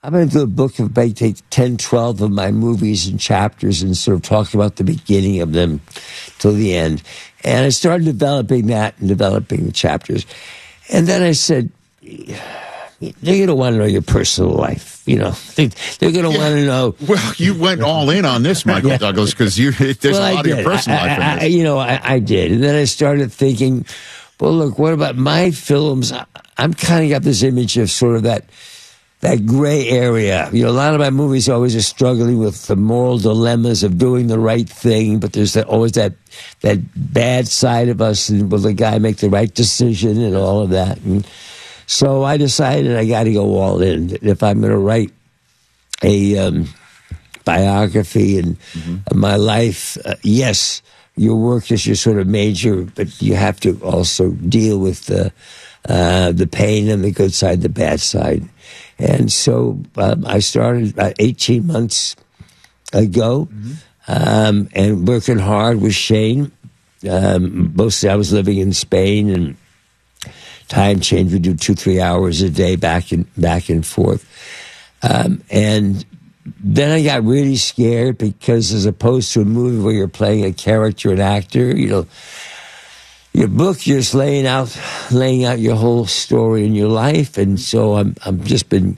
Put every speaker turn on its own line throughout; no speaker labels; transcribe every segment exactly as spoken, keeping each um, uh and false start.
I'm going to do a book of maybe take ten, twelve of my movies and chapters and sort of talk about the beginning of them till the end. And I started developing that and developing the chapters. And then I said, they're going to want to know your personal life. You know, they, they're going to
yeah.
want to know.
Well, you went all in on this, Michael
yeah.
Douglas, because you there's
well,
a lot of your personal
I,
life in
I,
this.
I, you know, I, I did. And then I started thinking, well, look, what about my films? I, I'm kind of got this image of sort of that that gray area. You know, a lot of my movies always are struggling with the moral dilemmas of doing the right thing, but there's that, always that that bad side of us, and will the guy make the right decision and all of that. And so I decided I got to go all in. If I'm going to write a um, biography and mm-hmm. my life, uh, yes, your work is your sort of major, but you have to also deal with the uh, the pain and the good side, the bad side. And so um, I started about eighteen months ago, mm-hmm. um, and working hard with Shane. Um, mostly I was living in Spain, and time change. We do two, three hours a day back and back and forth. Um, and then I got really scared because, as opposed to a movie where you're playing a character, an actor, you know, your book, you're just laying out, laying out your whole story in your life. And so I'm, I'm just been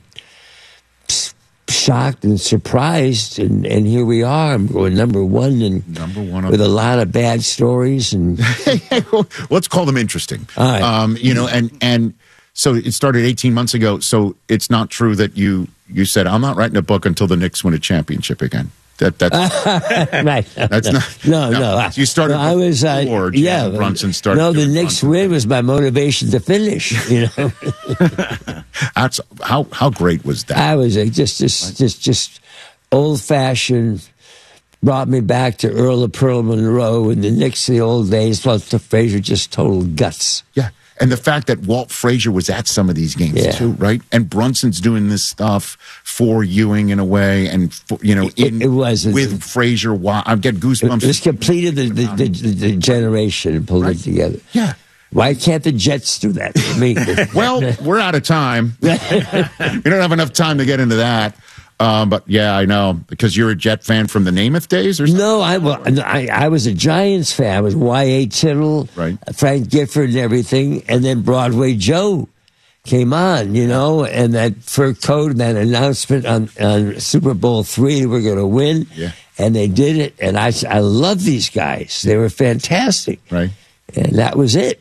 shocked and surprised, and, and here we are. I'm going number one, and
number one
with a lot of bad stories. And
let's call them interesting.
All right.
Um, you know, and and so it started eighteen months ago. So it's not true that you you said, I'm not writing a book until the Knicks win a championship again. That that's
right.
That's
no,
not
no, no. no.
You started.
No, I was. Uh, yeah,
Brunson started.
No, the Knicks win was my motivation to finish. You know,
that's how how great was that?
I was uh, just just just just old fashioned. Brought me back to Earl of Pearl Monroe and the Knicks of the old days. Plus the Frazier, just total guts.
Yeah. And the fact that Walt Frazier was at some of these games,
yeah.
too, right? And Brunson's doing this stuff for Ewing in a way, and, for, you know, in,
it, it was
with
it,
Frazier. I get goosebumps.
It just completed the, the, the, the, the generation and pulled right. it together.
Yeah.
Why can't the Jets do that for me?
Well, we're out of time. We don't have enough time to get into that. Um, but yeah, I know, because you're a Jet fan from the Namath days, or something?
No, I, well, I I was a Giants fan. I was Y A Tittle,
right.
Frank Gifford, and everything, and then Broadway Joe came on, you know, and that fur coat and that announcement on, on Super Bowl three, they were going to win,
yeah.
and they did it. And I I love these guys; they were fantastic,
right?
And that was it.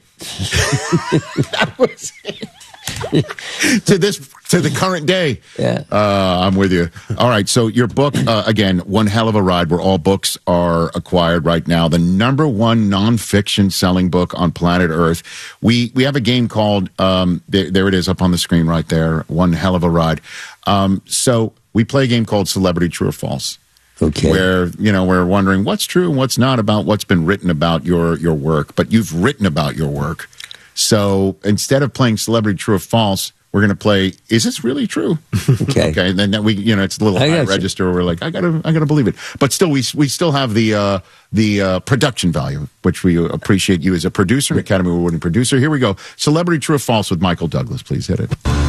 That was it. to this to the current day.
Yeah.
Uh, I'm with you. All right. So your book, uh, again, One Hell of a Ride, where all books are acquired right now. The number one nonfiction selling book on planet Earth. We we have a game called, um, there, there it is up on the screen right there, One Hell of a Ride. Um, so we play a game called Celebrity True or False.
Okay.
Where, you know, we're wondering what's true and what's not about what's been written about your, your work. But you've written about your work. So instead of playing Celebrity True or False, we're going to play, is this really true?
Okay.
Okay. And then we, you know, it's a little high register where we're like, I gotta, I gotta believe it. But still, we, we still have the, uh, the, uh, production value, which we appreciate you as a producer, Academy Award-winning producer. Here we go. Celebrity True or False with Michael Douglas. Please hit it.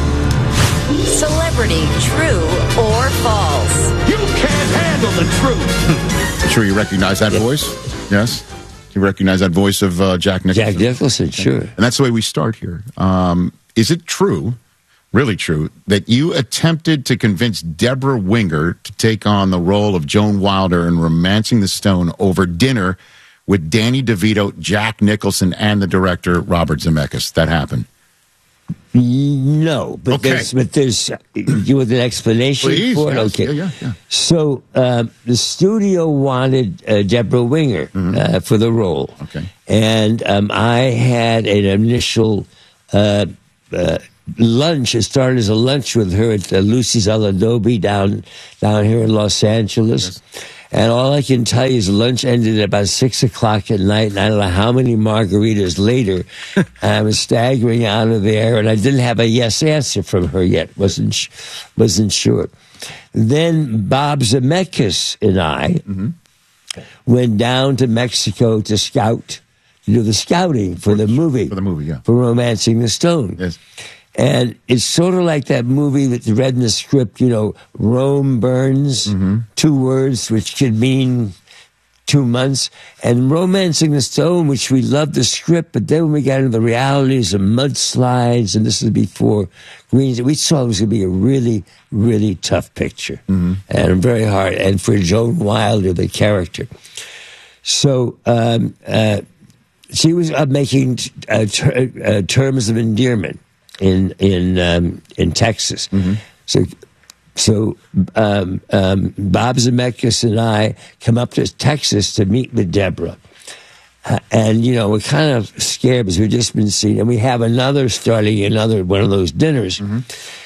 Celebrity True or False?
You can't handle the truth.
I'm sure you recognize that voice. Yes. You recognize that voice of uh, Jack Nicholson?
Jack Nicholson, sure.
And that's the way we start here. Um, is it true, really true, that you attempted to convince Deborah Winger to take on the role of Joan Wilder in Romancing the Stone over dinner with Danny DeVito, Jack Nicholson, and the director Robert Zemeckis? That happened.
No, but
okay.
there's but there's you with an explanation
Please,
for it.
yes.
Okay,
yeah, yeah, yeah.
So um, the studio wanted uh, Deborah Winger mm-hmm. uh, for the role.
Okay,
and um, I had an initial uh, uh, lunch. It started as a lunch with her at uh, Lucy's Al Adobe down down here in Los Angeles. Yes. And all I can tell you is lunch ended at about six o'clock at night, and I don't know how many margaritas later, I was staggering out of there, and I didn't have a yes answer from her yet. wasn't sh- wasn't sure. Then Bob Zemeckis and I mm-hmm. went down to Mexico to scout, to do the scouting for the movie,
for the movie, yeah,
for Romancing the Stone.
Yes.
And it's sort of like that movie that's read in the script, you know, Rome burns, mm-hmm. two words which could mean two months, and Romancing the Stone, which we loved the script, but then when we got into the realities of mudslides, and this is before Greens, we saw it was going to be a really, really tough picture, mm-hmm. and very hard, and for Joan Wilder, the character. So um, uh, she was uh, making uh, ter- uh, terms of endearment in in um, in Texas. Mm-hmm. So. So um, um, Bob Zemeckis and I come up to Texas to meet with Deborah. Uh, and, you know, we're kind of scared because we've just been seeing, and we have another starting another one of those dinners. Mm-hmm.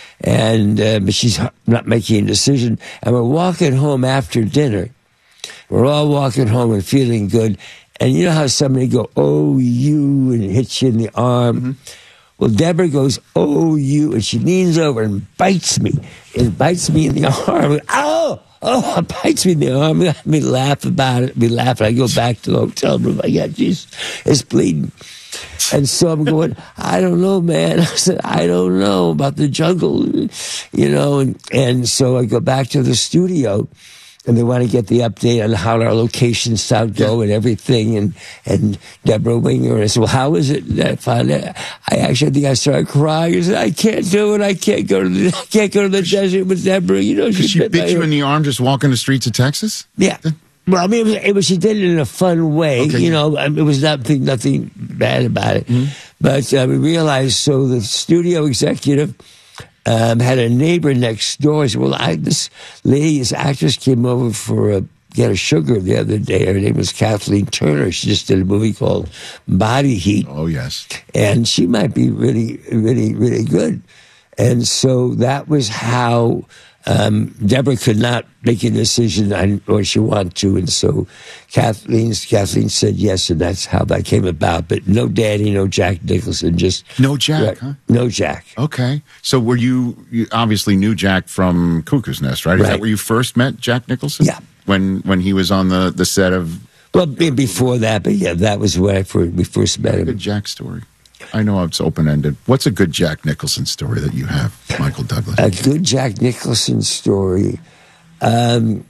And uh, but she's not making a decision. And we're walking home after dinner. We're all walking home and feeling good. And you know how somebody go, oh, you, and hits you in the arm? Mm-hmm. Well, Deborah goes, oh, you, and she leans over and bites me, and bites me in the arm. Oh, oh, bites me in the arm. We laugh about it. We laugh, and I go back to the hotel room. I got, geez, it's bleeding. And so I'm going, I don't know, man. I said, I don't know about the jungle, you know. And, and so I go back to the studio. And they want to get the update on how our locations sound go yeah. and everything. And, and Deborah Winger, and I said, well, how is it? And I found out, I actually think I started crying. I said, I can't do it. I can't go to the, I can't go to the desert with Deborah. You know, she,
she bit, bit you in the arm just walking the streets of Texas?
Yeah. Well, I mean, it was, it was, she did it in a fun way. Okay. You know, it was nothing, nothing bad about it. Mm-hmm. But uh, we realized, so the studio executive, Um, had a neighbor next door. I said, well, I, this lady, this actress came over for a, get a sugar the other day. Her name was Kathleen Turner. She just did a movie called Body Heat.
Oh, yes.
And she might be really, really, really good. And so that was how um, Deborah could not make a decision on what she wanted to. And so Kathleen's, Kathleen said yes, and that's how that came about. But no Daddy, no Jack Nicholson, just...
No Jack,
right,
huh?
No Jack.
Okay. So were you, you obviously knew Jack from Cuckoo's Nest, right? Is
right.
that where you first met Jack Nicholson?
Yeah.
When when he was on the, the set of...
Well, before that, but yeah, that was when I first, we first met him.
Good Jack story. I know it's open-ended. What's a good Jack Nicholson story that you have, Michael Douglas?
A good Jack Nicholson story. Um,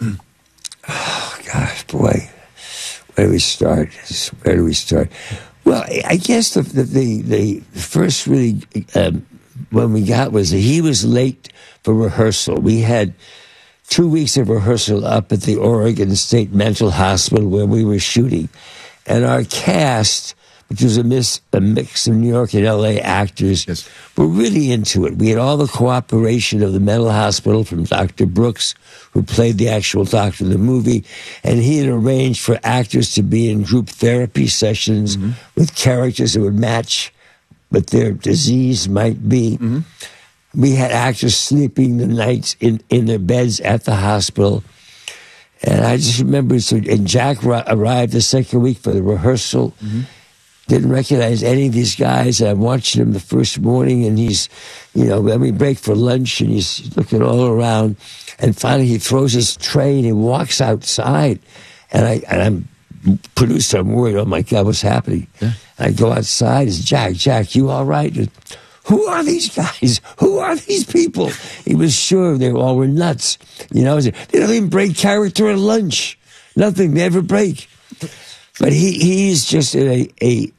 oh, gosh, boy. Where do we start? Where do we start? Well, I guess the the, the, the first really um, one we got was that he was late for rehearsal. We had two weeks of rehearsal up at the Oregon State Mental Hospital where we were shooting. And our cast, which was a, mis- a mix of New York and L A actors, yes. were really into it. We had all the cooperation of the mental hospital from Doctor Brooks, who played the actual doctor in the movie, and he had arranged for actors to be in group therapy sessions mm-hmm. with characters that would match what their disease might be. Mm-hmm. We had actors sleeping the nights in, in their beds at the hospital. And I just remember, so, and Jack ra- arrived the second week for the rehearsal. Mm-hmm. Didn't recognize any of these guys. I'm watching him the first morning, and he's, you know, then we break for lunch, and he's looking all around. And finally, he throws his tray, and he walks outside. And, I, and I'm producer, I'm worried, oh, my God, what's happening? Yeah. I go outside, it's Jack, Jack, you all right? Who are these guys? Who are these people? He was sure they all were nuts. You know, they don't even break character at lunch. Nothing, they never break. But he, he's just a, a...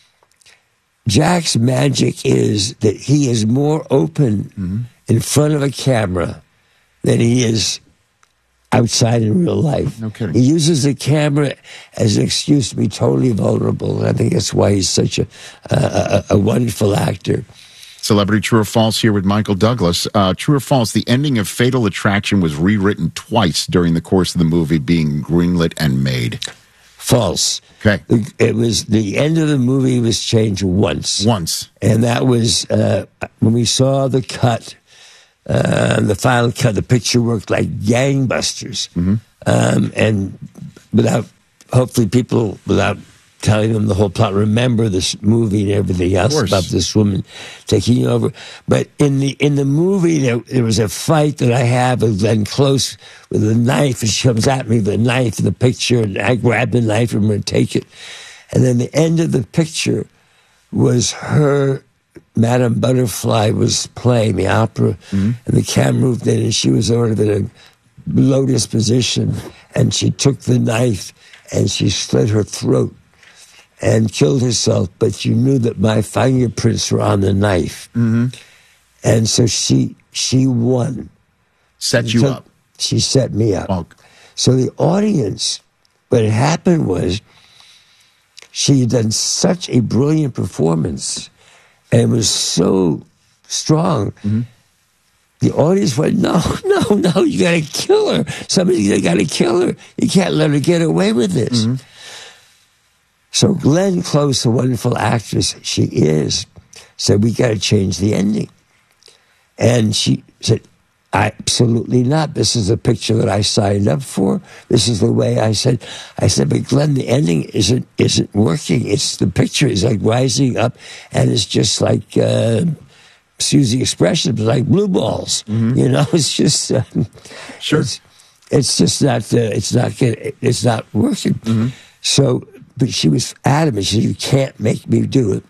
Jack's magic is that he is more open mm-hmm. in front of a camera than he is outside in real life.
No kidding.
He uses the camera as an excuse to be totally vulnerable, and I think that's why he's such a, a, a wonderful actor.
Celebrity True or False here with Michael Douglas. Uh, true or false, the ending of Fatal Attraction was rewritten twice during the course of the movie being greenlit and made.
False.
Okay.
It was, the end of the movie was changed once.
Once.
And that was, uh, when we saw the cut, uh, the final cut, the picture worked like gangbusters. Mm-hmm. Um, and without, hopefully people, without telling them the whole plot, remember this movie and everything else about this woman taking over. But in the in the movie, there, there was a fight that I have with Glenn Close with a knife, and she comes at me with a knife in the picture, and I grab the knife and I'm going to take it. And then the end of the picture was her Madame Butterfly was playing the opera, mm-hmm. and the camera moved in, and she was sort of in a lotus position, and she took the knife and she slit her throat and killed herself, but you knew that my fingerprints were on the knife.
Mm-hmm.
And so she she won.
Set you
so
up.
She set me up.
Oh.
So the audience, what had happened was she had done such a brilliant performance and it was so strong. Mm-hmm. The audience went, no, no, no, you got to kill her. Somebody got to kill her. You can't let her get away with this. Mm-hmm. So Glenn Close, a wonderful actress she is, said, we got to change the ending. And she said, absolutely not. This is the picture that I signed up for. This is the way I said. I said, but Glenn, the ending isn't isn't working. It's the picture is like rising up, and it's just like, uh, excuse the expression, but like blue balls. Mm-hmm. You know, it's just uh,
sure.
It's, it's just not. Uh, it's not. Get, it's not working. Mm-hmm. So, but she was adamant. She said, you can't make me do it.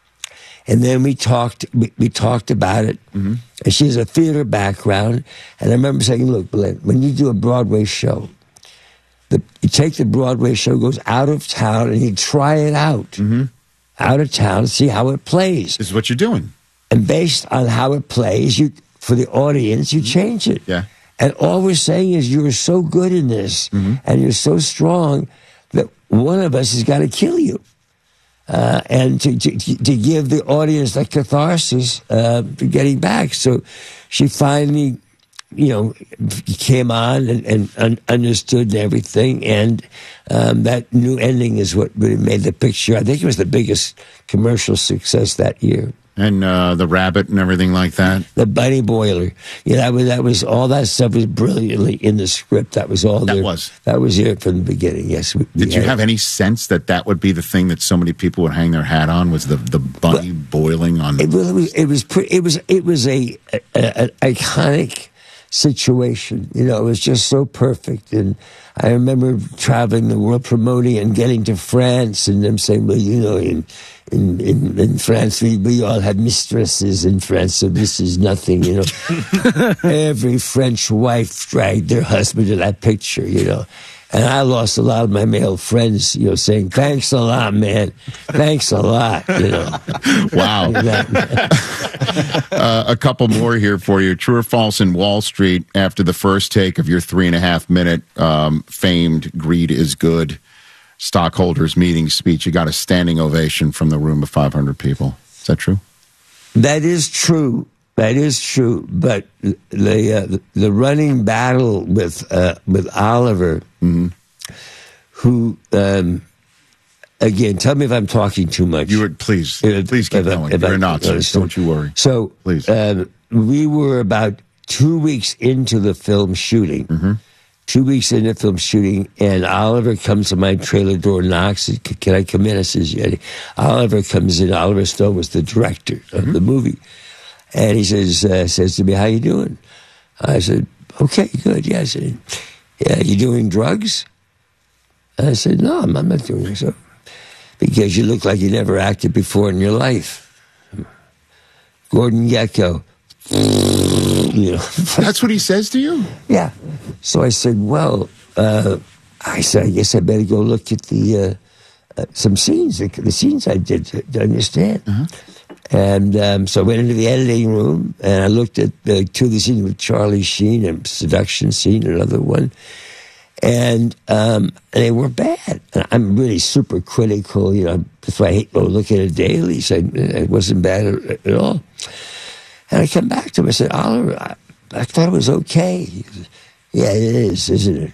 And then we talked, we, we talked about it. Mm-hmm. And she has a theater background. And I remember saying, look, Glenn, when you do a Broadway show, the, you take the Broadway show, goes out of town, and you try it out. Mm-hmm. Out of town, see how it plays.
This is what you're doing.
And based on how it plays, you for the audience, you mm-hmm. change it.
Yeah.
And all we're saying is you're so good in this, mm-hmm. and you're so strong that one of us has got to kill you. Uh, and to, to to give the audience that catharsis uh, for getting back. So she finally, you know, came on and, and un- understood everything. And um, that new ending is what really made the picture. I think it was the biggest commercial success that year.
And uh, the rabbit and everything like that.
The bunny boiler. Yeah, that was, that was all that stuff was brilliantly in the script. That was all
that
there.
was.
That was here from the beginning, yes. We,
Did
we
you
had,
have any sense that that would be the thing that so many people would hang their hat on, was the, the bunny but, boiling on the...
It was, it was, pre- it was, it was a, a, a, an iconic situation. You know, it was just so perfect. And I remember traveling the world promoting and getting to France and them saying, well, you know, in in, in, in France, we, we all have mistresses in France, so this is nothing, you know. Every French wife dragged their husband to that picture, you know. And I lost a lot of my male friends, you know, saying, thanks a lot, man. Thanks a lot, you know.
Wow. uh, a couple more here for you. True or false, in Wall Street, after the first take of your three and a half minute um, famed greed is good stockholders meeting speech, you got a standing ovation from the room of five hundred people. Is that true?
That is true. That is true. But the uh, the running battle with uh, with Oliver, mm-hmm. who um, again, tell me if I'm talking too much.
You would please, if, please keep going. You're not, so don't you worry.
So,
please,
um, we were about two weeks into the film shooting. Mm-hmm. Two weeks into film shooting, and Oliver comes to my trailer door, knocks. Can I come in? I says, yeah. Oliver comes in. Oliver Stone was the director of mm-hmm. the movie. And he says, uh, says to me, how you doing? I said, okay, good. Yeah, I said, yeah, you doing drugs? I said, no, I'm, I'm not doing so. Because you look like you never acted before in your life. Gordon Gekko. You know.
That's what he says to you?
Yeah. So I said, well, uh, I said, I guess I better go look at the uh, uh, some scenes, the, the scenes I did to, to understand. Uh-huh. And um, so I went into the editing room, and I looked at the two of the scenes with Charlie Sheen, and seduction scene, another one. And um, they were bad. And I'm really super critical, you know. That's why I hate oh, look at it daily. So it wasn't bad at, at all. And I come back to him. I said, Oliver, I, I thought it was okay. He said, yeah, it is, isn't it?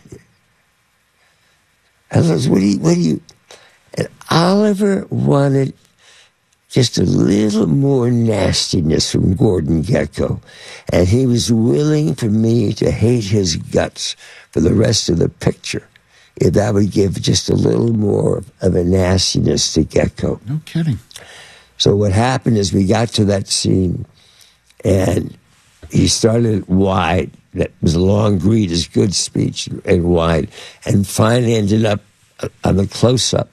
I was, what do you, what do you? And Oliver wanted just a little more nastiness from Gordon Gekko. And he was willing for me to hate his guts for the rest of the picture if that would give just a little more of a nastiness to Gekko.
No kidding.
So what happened is we got to that scene, and he started wide. That was a long greed is good speech, and wide. And finally ended up on the close-up.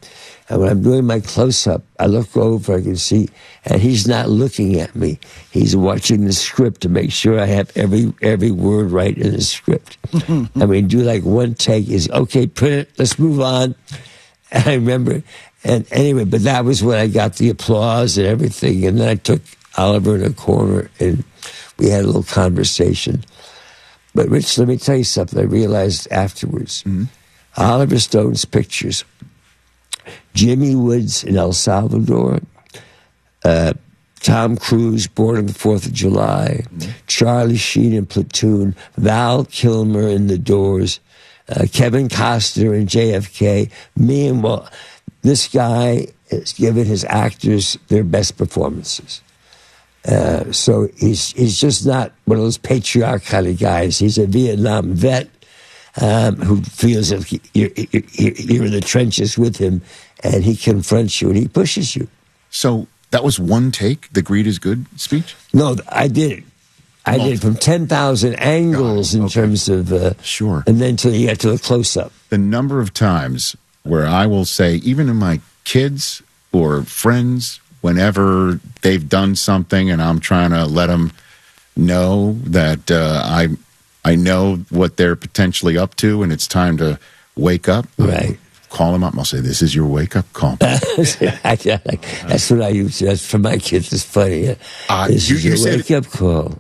And when I'm doing my close-up, I look over, I can see, and he's not looking at me. He's watching the script to make sure I have every every word right in the script. And we do like one take, is, okay, print it, let's move on. And I remember, and anyway, but that was when I got the applause and everything. And then I took Oliver in a corner, and we had a little conversation. But, Rich, let me tell you something I realized afterwards. Mm-hmm. Oliver Stone's pictures, Jimmy Woods in El Salvador, uh, Tom Cruise, Born on the fourth of July, mm-hmm. Charlie Sheen in Platoon, Val Kilmer in The Doors, uh, Kevin Costner in J F K. Me and, well, this guy has given his actors their best performances. Uh, so he's he's just not one of those patriarch kind of guys. He's a Vietnam vet um, who feels that he, you're, you're, you're in the trenches with him, and he confronts you and he pushes you.
So that was one take, the Greed is Good speech?
No, I did it. I oh. did it from ten thousand angles in okay. terms of... Uh,
sure.
And then until you get to the close-up.
The number of times where I will say, even to my kids or friends, whenever they've done something and I'm trying to let them know that uh, I I know what they're potentially up to and it's time to wake up,
right?
Call them up. I'll say, "This is your wake up call."
That's what I use. That's for my kids. It's funny.
Uh,
this
you,
is
you
your
said,
wake up call.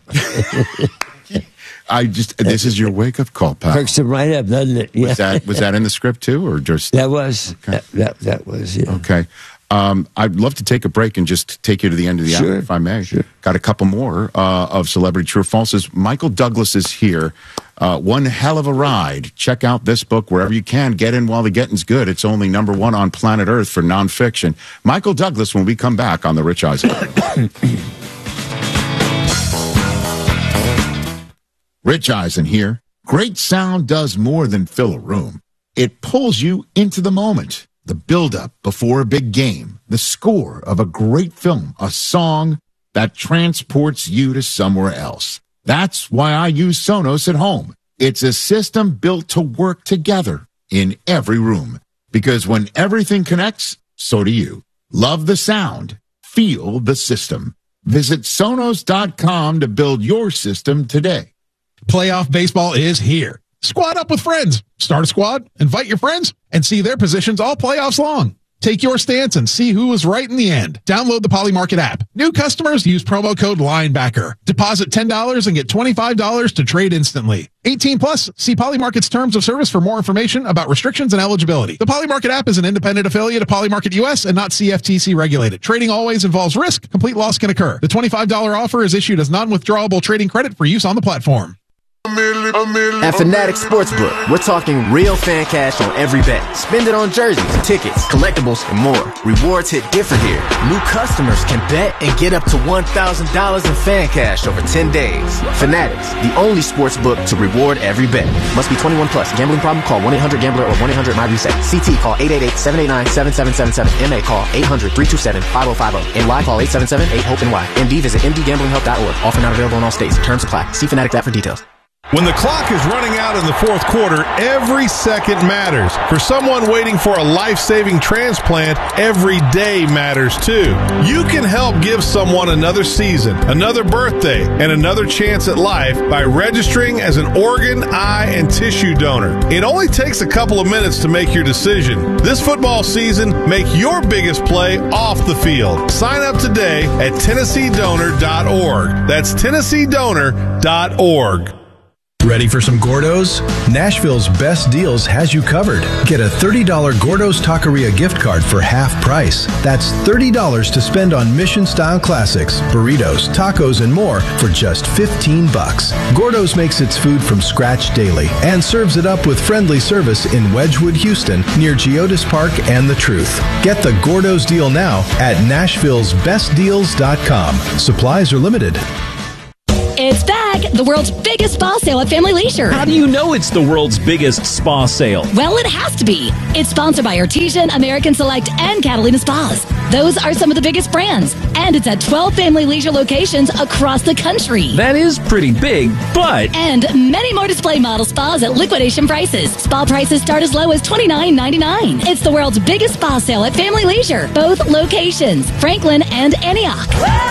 I just. This is your wake up call, pal.
Perks them right up, doesn't it? Yeah.
Was that was that in the script too, or just
that was
okay.
that, that that was yeah.
Okay. Um, I'd love to take a break and just take you to the end of the
sure,
hour, if I may.
Sure.
Got a couple more uh, of Celebrity True or Falses. Michael Douglas is here. Uh, one hell of a ride. Check out this book wherever you can. Get in while the getting's good. It's only number one on planet Earth for nonfiction. Michael Douglas when we come back on The Rich Eisen. Rich Eisen here. Great sound does more than fill a room. It pulls you into the moment. The build-up before a big game, the score of a great film, a song that transports you to somewhere else. That's why I use Sonos at home. It's a system built to work together in every room. Because when everything connects, so do you. Love the sound. Feel the system. Visit Sonos dot com to build your system today.
Playoff baseball is here. Squad up with friends. Start a squad, invite your friends, and see their positions all playoffs long. Take your stance and see who was right in the end. Download the Polymarket app. New customers use promo code LINEBACKER. Deposit ten dollars and get twenty-five dollars to trade instantly. eighteen plus. See Polymarket's terms of service for more information about restrictions and eligibility. The Polymarket app is an independent affiliate of Polymarket U S and not C F T C regulated. Trading always involves risk. Complete loss can occur. The twenty-five dollars offer is issued as non-withdrawable trading credit for use on the platform.
At Fanatics Sportsbook, we're talking real fan cash on every bet. Spend it on jerseys, tickets, collectibles, and more. Rewards hit different here. New customers can bet and get up to one thousand dollars in fan cash over ten days. Fanatics, the only sportsbook to reward every bet. Must be twenty-one plus. Gambling problem? Call one eight hundred gambler or one eight hundred my reset. C T call eight eight eight, seven eight nine, seven seven seven seven. M A call eight hundred, three two seven, five oh five oh. N Y call eight seven seven, eight hope N Y. M D visit m d gambling help dot org. Offer not available in all states. Terms apply. See Fanatics app for details.
When the clock is running out in the fourth quarter, every second matters. For someone waiting for a life-saving transplant, every day matters too. You can help give someone another season, another birthday, and another chance at life by registering as an organ, eye, and tissue donor. It only takes a couple of minutes to make your decision. This football season, make your biggest play off the field. Sign up today at tennessee donor dot org. That's tennessee donor dot org.
Ready for some Gordo's? Nashville's Best Deals has you covered. Get a thirty dollars Gordo's Taqueria gift card for half price. That's thirty dollars to spend on Mission-style classics, burritos, tacos, and more for just fifteen bucks. Gordo's makes its food from scratch daily and serves it up with friendly service in Wedgwood, Houston, near Geodis Park and The Truth. Get the Gordo's deal now at nashvilles best deals dot com. Supplies are limited.
It's back! the world's biggest spa sale at Family Leisure.
How do you know it's the world's biggest spa sale?
Well, it has to be. It's sponsored by Artesian, American Select, and Catalina Spas. Those are some of the biggest brands. And it's at twelve Family Leisure locations across the country.
That is pretty big, but...
And many more display model spas at liquidation prices. Spa prices start as low as twenty-nine ninety-nine. It's the world's biggest spa sale at Family Leisure. Both locations, Franklin and Antioch.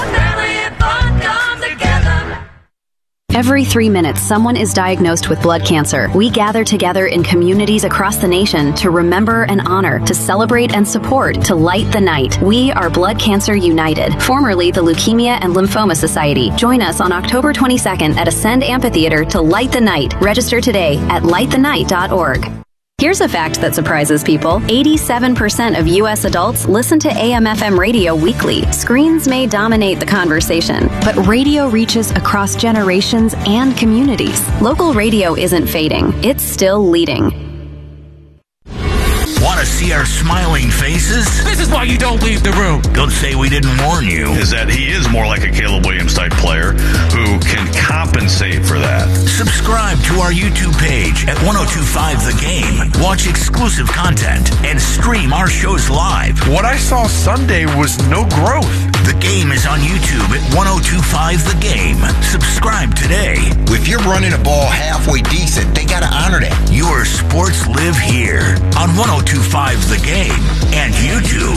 Every three minutes, someone is diagnosed with blood cancer. We gather together in communities across the nation to remember and honor, to celebrate and support, to light the night. We are Blood Cancer United, formerly the Leukemia and Lymphoma Society. Join us on October twenty-second at Ascend Amphitheater to light the night. Register today at light the night dot org. Here's a fact that surprises people. eighty-seven percent of U S adults listen to A M F M radio weekly. Screens may dominate the conversation, but radio reaches across generations and communities. Local radio isn't fading. It's still leading.
Want to see our smiling faces? This is why you don't leave the room. Don't say we didn't warn you.
Is that he is more like a Caleb Williams type player who can compensate for that.
Subscribe to our YouTube page at ten twenty-five The Game. Watch exclusive content and stream our shows live.
What I saw Sunday was no growth.
The Game is on YouTube at ten twenty-five The Game. Subscribe today.
If you're running a ball halfway decent, they got to honor that.
Your sports live here on ten twenty-five The Game and YouTube.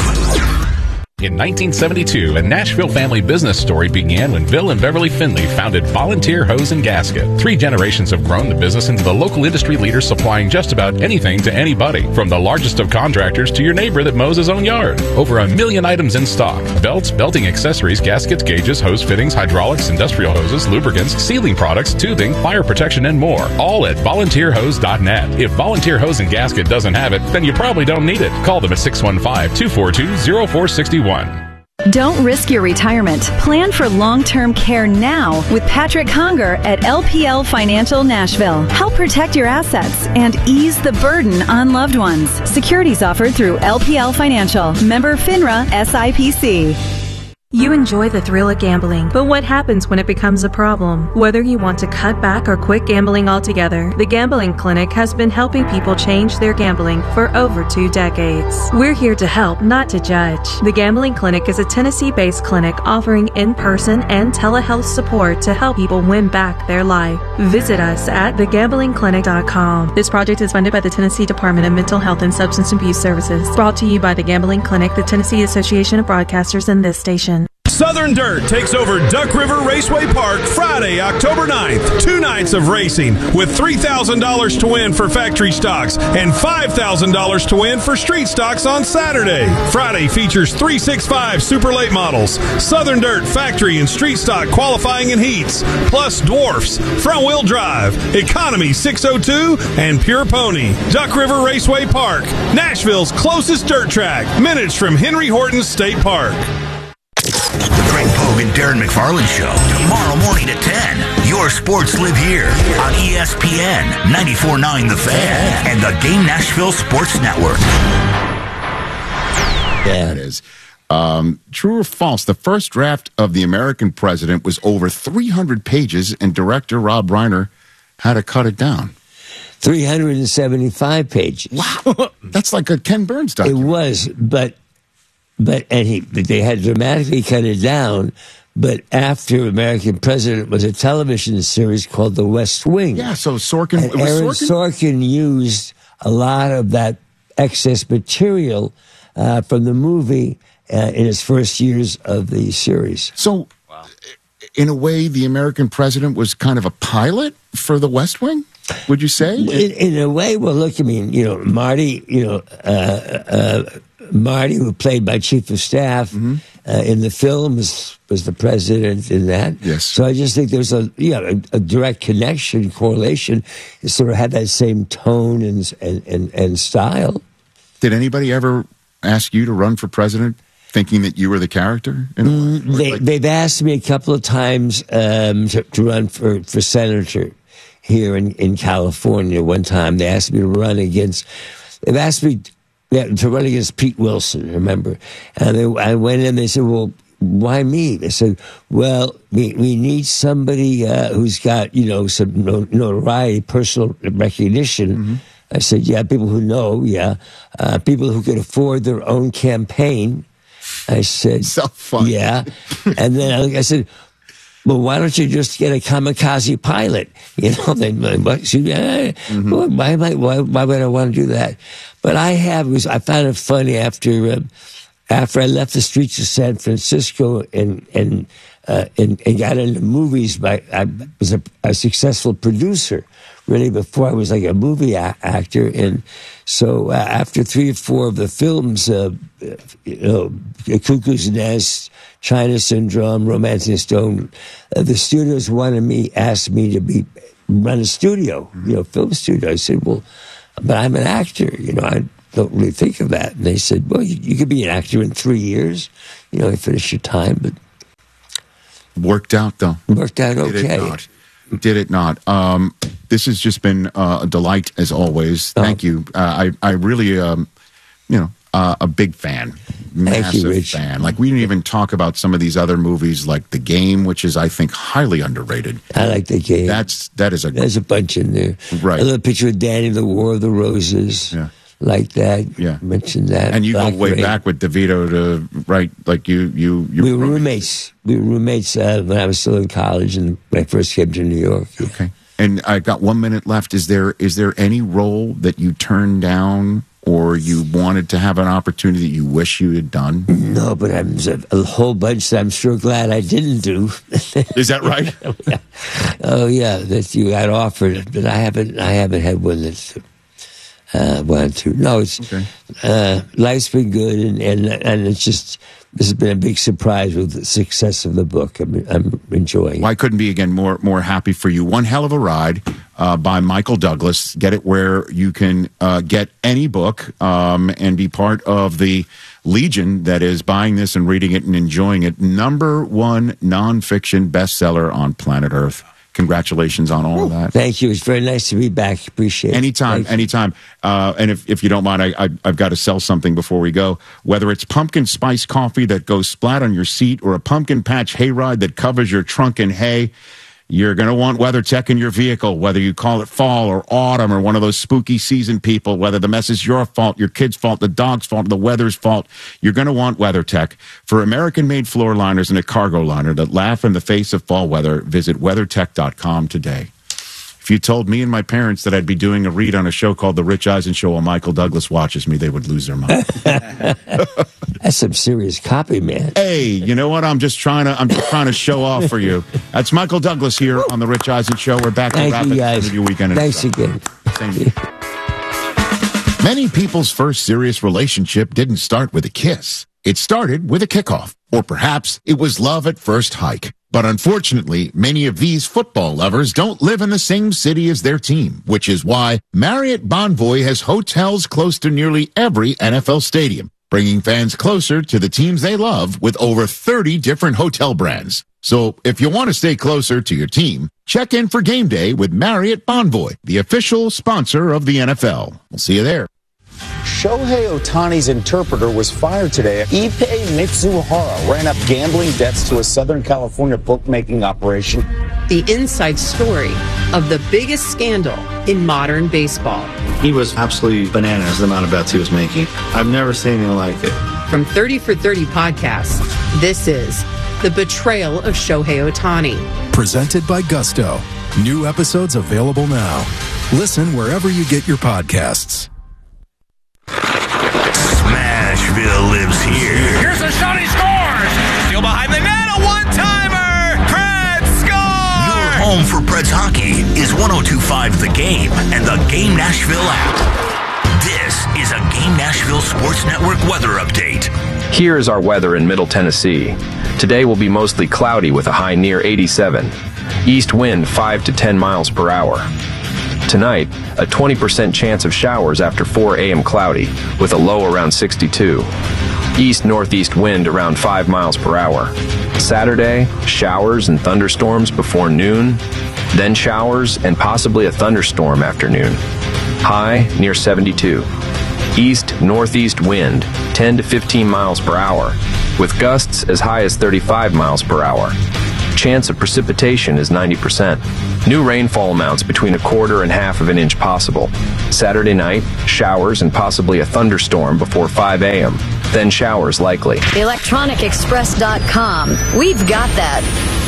In nineteen seventy-two, a Nashville family business story began when Bill and Beverly Finley founded Volunteer Hose and Gasket. Three generations have grown the business into the local industry leader supplying just about anything to anybody, from the largest of contractors to your neighbor that mows his own yard. Over a million items in stock: belts, belting accessories, gaskets, gauges, hose fittings, hydraulics, industrial hoses, lubricants, sealing products, tubing, fire protection, and more. All at volunteer hose dot net. If Volunteer Hose and Gasket doesn't have it, then you probably don't need it. Call them at six one five, two four two, zero four six one.
Don't risk your retirement. Plan for long-term care now with Patrick Conger at L P L Financial Nashville. Help protect your assets and ease the burden on loved ones. Securities offered through L P L Financial. Member FINRA S I P C.
You enjoy the thrill of gambling, but what happens when it becomes a problem? Whether you want to cut back or quit gambling altogether, the Gambling Clinic has been helping people change their gambling for over two decades. We're here to help, not to judge. The Gambling Clinic is a Tennessee-based clinic offering in-person and telehealth support to help people win back their life. Visit us at the gambling clinic dot com. This project is funded by the Tennessee Department of Mental Health and Substance Abuse Services. Brought to you by the Gambling Clinic, the Tennessee Association of Broadcasters, and this station.
Southern Dirt takes over Duck River Raceway Park Friday, October ninth. Two nights of racing with three thousand dollars to win for factory stocks and five thousand dollars to win for street stocks on Saturday. Friday features three sixty-five Super Late models, Southern Dirt factory and street stock qualifying and heats, plus dwarfs, front wheel drive, economy six oh two, and pure pony. Duck River Raceway Park, Nashville's closest dirt track, minutes from Henry Horton State Park.
The Greg Pogue and Darren McFarland Show, tomorrow morning at ten. Your sports live here on E S P N, ninety-four point nine The Fan, and the Game Nashville Sports Network.
Yeah, it is. Um, true or false, the first draft of The American President was over three hundred pages, and director Rob Reiner had to cut it down.
three hundred seventy-five pages.
Wow. That's like a Ken Burns document.
It was, but... But and he, they had dramatically cut it down. But after American President was a television series called The West Wing.
Yeah, so Sorkin.
And
it was
Aaron
Sorkin?
Sorkin used a lot of that excess material uh, from the movie uh, in its first years of the series.
So, wow. In a way, The American President was kind of a pilot for The West Wing. Would you say?
In, in a way, well, look, I mean, you know, Marty, you know. Uh, uh, Marty, who played my chief of staff mm-hmm. uh, in the film, was, was the president in that.
Yes.
So I just think there's a yeah a, a direct connection, correlation. It sort of had that same tone and and, and and style.
Did anybody ever ask you to run for president, thinking that you were the character? In
mm, they, like- they've asked me a couple of times um, to, to run for, for senator here in, in California. One time they asked me to run against. They've asked me. Yeah, to run against Pete Wilson, remember? And they, I went in, they said, well, why me? They said, well, we, we need somebody uh, who's got, you know, some notoriety, personal recognition. Mm-hmm. I said, yeah, people who know, yeah. Uh, people who could afford their own campaign. I said,
so funny.
Yeah. And then I, I said, well, why don't you just get a kamikaze pilot? You know, then mm-hmm. why, why, why, why would I want to do that? But I have, was, I found it funny after, uh, after I left the streets of San Francisco and, and, uh, and, and got into movies, by, I was a, a successful producer, really, before I was like a movie a- actor. And so uh, after three or four of the films, uh, you know, Cuckoo's Nest, China Syndrome, Romancing Stone, uh, the studios wanted me, asked me to be run a studio, you know, film studio. I said, well, but I'm an actor, you know, I don't really think of that. And they said, well, you, you could be an actor in three years, you know, you finish your time, but...
Worked out, though.
Worked out okay.
Did it not? Did it not? Um, this has just been uh, a delight, as always. Thank oh. you. Uh, I, I really, um, you know, uh, a big fan. Massive
you, Rich.
fan. Like, we didn't even talk about some of these other movies, like The Game, which is, I think, highly underrated.
I like The Game.
That's, that is a...
There's a bunch in there.
Right.
A little picture of Danny, The War of the Roses.
Yeah.
Like that.
Yeah.
Mentioned that.
And you
Black
go way
Rain.
back with DeVito to, right, like you... you, you
we were roommates. We were roommates uh, when I was still in college and when I first came to New York. Yeah.
Okay. And I got one minute left. Is there is there any role that you turned down or you wanted to have an opportunity that you wish you had done?
No, but I'm a whole bunch that I'm sure glad I didn't do.
Is that right?
yeah. Oh yeah, that you got offered, but I haven't. I haven't had one that's uh, wanted to. No, it's
okay.
uh, life's been good, and, and and it's just. This has been a big surprise with the success of the book. I'm, I'm enjoying it.
Well, I couldn't be, again, more more happy for you. One Hell of a Ride uh, by Michael Douglas. Get it where you can uh, get any book um, and be part of the legion that is buying this and reading it and enjoying it. Number one nonfiction bestseller on planet Earth. Congratulations on all of that.
Thank you. It's very nice to be back. Appreciate it.
Anytime,
Thank
anytime. Uh, and if, if you don't mind, I, I, I've got to sell something before we go. Whether it's pumpkin spice coffee that goes splat on your seat or a pumpkin patch hayride that covers your trunk in hay, you're going to want WeatherTech in your vehicle, whether you call it fall or autumn or one of those spooky season people, whether the mess is your fault, your kid's fault, the dog's fault, the weather's fault, you're going to want WeatherTech. For American-made floor liners and a cargo liner that laugh in the face of fall weather, visit weathertech dot com today. If you told me and my parents that I'd be doing a read on a show called The Rich Eisen Show while Michael Douglas watches me, they would lose their mind.
That's some serious copy, man.
Hey, you know what? I'm just trying to I'm just trying to show off for you. That's Michael Douglas here on The Rich Eisen Show. We're back
Thank
to Rapid
you, guys.
Your weekend.
Thanks again.
Same to you. Many people's first serious relationship didn't start with a kiss. It started with a kickoff. Or perhaps it was love at first hike. But unfortunately, many of these football lovers don't live in the same city as their team, which is why Marriott Bonvoy has hotels close to nearly every N F L stadium, bringing fans closer to the teams they love with over thirty different hotel brands. So if you want to stay closer to your team, check in for game day with Marriott Bonvoy, the official sponsor of the N F L. We'll see you there.
Shohei Ohtani's interpreter was fired today. Ippei Mitsuhara ran up gambling debts to a Southern California bookmaking operation.
The inside story of the biggest scandal in modern baseball.
He was absolutely bananas, the amount of bets he was making. I've never seen anything like it.
From thirty for thirty podcasts, this is The Betrayal of Shohei Ohtani.
Presented by Gusto. New episodes available now. Listen wherever you get your podcasts.
Smashville lives here.
Here's a shot, he scores! Still behind the net, a one-timer! Preds score!
Your home for Preds hockey is one oh two point five The Game and the Game Nashville app. This is a Game Nashville Sports Network weather update.
Here is our weather in Middle Tennessee. Today will be mostly cloudy with a high near eighty-seven. East wind five to ten miles per hour. Tonight, a twenty percent chance of showers after four a.m. cloudy, with a low around sixty-two. East-northeast wind around five miles per hour. Saturday, showers and thunderstorms before noon, then showers and possibly a thunderstorm after noon. High near seventy-two. East-northeast wind, ten to fifteen miles per hour, with gusts as high as thirty-five miles per hour. Chance of precipitation is ninety percent. New rainfall amounts between a quarter and half of an inch possible. Saturday night, showers and possibly a thunderstorm before five a.m. Then showers likely.
electronic express dot com. We've got that.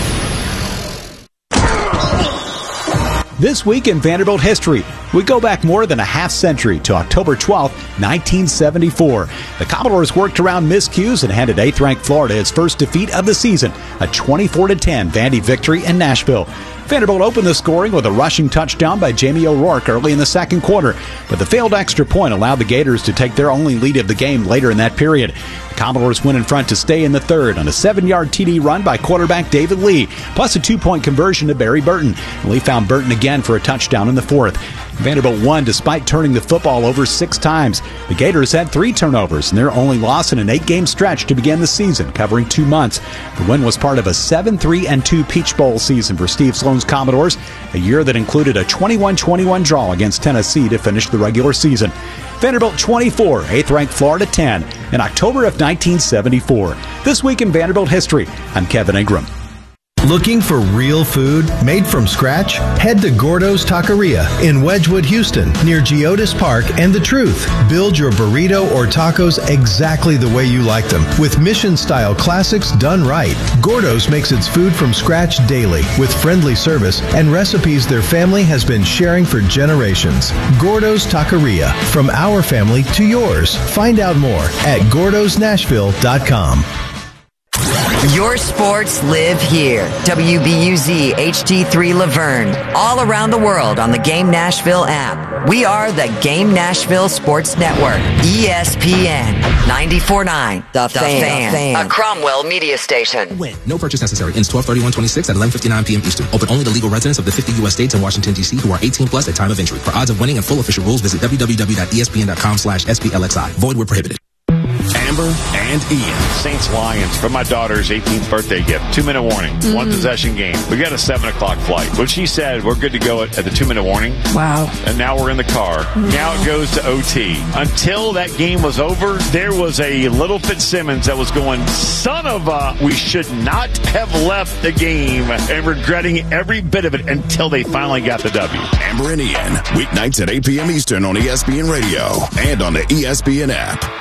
This week in Vanderbilt history, we go back more than a half century to October twelfth, nineteen seventy-four. The Commodores worked around miscues and handed eighth-ranked Florida its first defeat of the season, a twenty-four to ten Vandy victory in Nashville. Vanderbilt opened the scoring with a rushing touchdown by Jamie O'Rourke early in the second quarter, but the failed extra point allowed the Gators to take their only lead of the game later in that period. The Commodores went in front to stay in the third on a seven-yard T D run by quarterback David Lee, plus a two-point conversion to Barry Burton. Lee found Burton again for a touchdown in the fourth. Vanderbilt won despite turning the football over six times. The Gators had three turnovers and their only loss in an eight-game stretch to begin the season, covering two months. The win was part of a seven three and two Peach Bowl season for Steve Sloan's Commodores, a year that included a twenty-one twenty-one draw against Tennessee to finish the regular season. Vanderbilt twenty-four, eighth-ranked Florida ten, in October of nineteen seventy-four. This week in Vanderbilt history, I'm Kevin Ingram.
Looking for real food made from scratch? Head to Gordo's Taqueria in Wedgwood, Houston, near Geodis Park and The Truth. Build your burrito or tacos exactly the way you like them, with Mission-style classics done right. Gordo's makes its food from scratch daily, with friendly service and recipes their family has been sharing for generations. Gordo's Taqueria, from our family to yours. Find out more at gordos nashville dot com.
Your sports live here. W B U Z H D three Laverne. All around the world on the Game Nashville app. We are the Game Nashville Sports Network. E S P N ninety-four point nine. The, the fan. fan. A Cromwell media station.
Win. No purchase necessary. Ends twelve thirty-one twenty-six at eleven fifty-nine p.m. Eastern. Open only to legal residents of the fifty U S states and Washington, D C who are eighteen plus at time of entry. For odds of winning and full official rules, visit w w w dot e s p n dot com slash s p l x i. Void where prohibited.
Amber and Ian. Saints Lions for my daughter's eighteenth birthday gift. Two minute warning. Mm-hmm. One possession game. We got a seven o'clock flight. But she said we're good to go at, at the two minute warning.
Wow.
And now we're in the car. Wow. Now it goes to O T. Until that game was over, there was a little Fitzsimmons that was going, son of a, we should not have left the game, and regretting every bit of it until they finally got the W.
Amber and Ian. Weeknights at eight p.m. Eastern on E S P N Radio and on the E S P N app.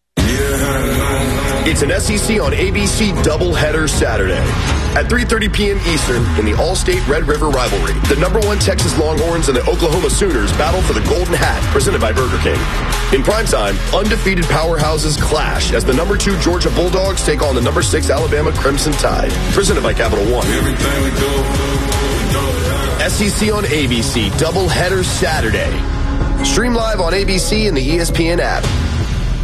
It's an S E C on A B C doubleheader Saturday. At three thirty p.m. Eastern in the All-State Red River rivalry, the number one Texas Longhorns and the Oklahoma Sooners battle for the Golden Hat, presented by Burger King. In primetime, undefeated powerhouses clash as the number two Georgia Bulldogs take on the number six Alabama Crimson Tide, presented by Capital One. S E C on A B C doubleheader Saturday. Stream live on A B C and the E S P N app.